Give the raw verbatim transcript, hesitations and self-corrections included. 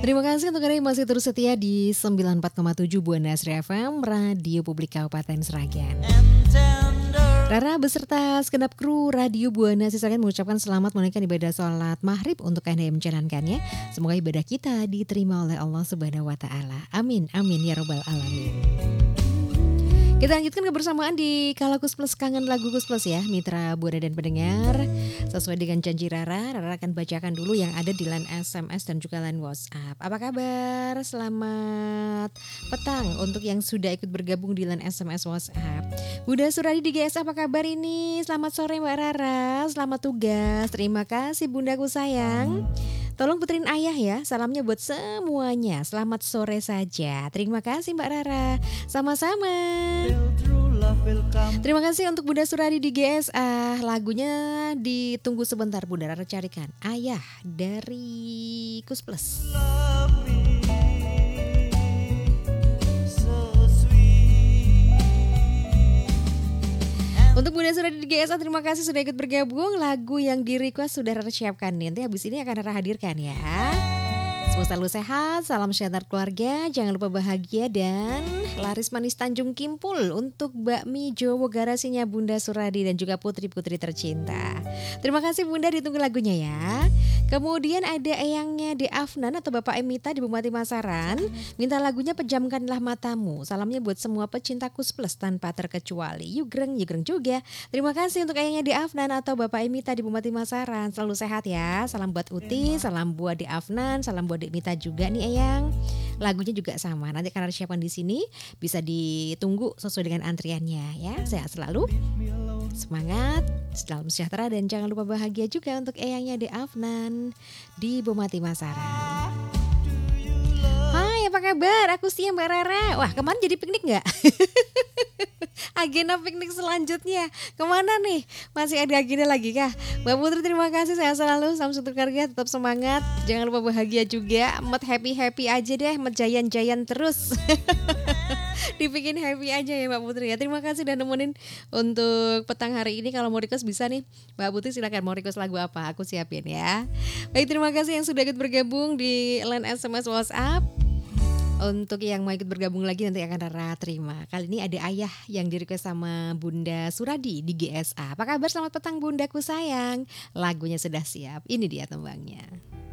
Terima kasih untuk Anda yang masih terus setia di sembilan puluh empat koma tujuh Buana Asri F M, Radio Publik Kabupaten Sragen. Rara beserta segenap kru Radio Buana Asri Sragen mengucapkan selamat menunaikan ibadah sholat maghrib untuk Anda yang menjalankannya. Semoga ibadah kita diterima oleh Allah Subhanahu Wa Taala. Amin, amin ya robbal alamin. Kita lanjutkan kebersamaan di Kalakus Plus, kangen lagu Kus Plus ya, mitra Buana dan pendengar. Sesuai dengan janji Rara, Rara akan bacakan dulu yang ada di line S M S dan juga line WhatsApp. Apa kabar? Selamat petang untuk yang sudah ikut bergabung di line S M S WhatsApp. Bunda Suradi di G S apa kabar ini? Selamat sore Mbak Rara, selamat tugas. Terima kasih Bundaku sayang. Tolong puterin ayah ya, salamnya buat semuanya. Selamat sore saja. Terima kasih Mbak Rara. Sama-sama. Terima kasih untuk Bunda Suradi di G S A. Lagunya ditunggu sebentar Bunda Rara carikan. Ayah dari Kus Plus. Untuk Bunda Suradi di G S A, terima kasih sudah ikut bergabung. Lagu yang di request sudah Rara siapkan nih. Nanti habis ini akan Rara hadirkan ya. Semoga selalu sehat, salam sejahtera keluarga, jangan lupa bahagia dan laris manis Tanjung Kimpul untuk bakmi Jowo garasinya Bunda Suradi dan juga putri-putri tercinta. Terima kasih Bunda, ditunggu lagunya ya. Kemudian ada eyangnya De Afnan atau Bapak Emita di Bupati Masaran, minta lagunya Pejamkanlah Matamu. Salamnya buat semua pecinta Kus Plus tanpa terkecuali. Yugreng, yugreng juga. Terima kasih untuk eyangnya De Afnan atau Bapak Emita di Bupati Masaran. Selalu sehat ya. Salam buat Uti, salam buat De Afnan, salam buat Dek Mita juga nih eyang. Lagunya juga sama. Nanti akan ada siapkan di sini, bisa ditunggu sesuai dengan antriannya ya. Sehat selalu. Semangat, salam sejahtera dan jangan lupa bahagia juga untuk eyangnya De Afnan di Bupati Masaran. Hai, apa kabar? Aku Sia Mbak Rara. Wah, kemarin jadi piknik nggak? Agenda piknik selanjutnya kemana nih? Masih ada agenda lagi kah? Mbak Putri terima kasih, saya selalu salam satu keluarga, tetap semangat, jangan lupa bahagia juga, met happy happy aja deh, met jayan jayan terus. Dibikin happy aja ya Mbak Putri ya. Terima kasih udah nemenin untuk petang hari ini. Kalau mau request bisa nih Mbak Putri, silakan mau request lagu apa, aku siapin ya. Baik, terima kasih yang sudah ikut bergabung di line S M S WhatsApp. Untuk yang mau ikut bergabung lagi nanti akan Rara terima. Kali ini ada ayah yang di request sama Bunda Suradi di G S A. Apa kabar? Selamat petang Bundaku sayang. Lagunya sudah siap. Ini dia tembangnya.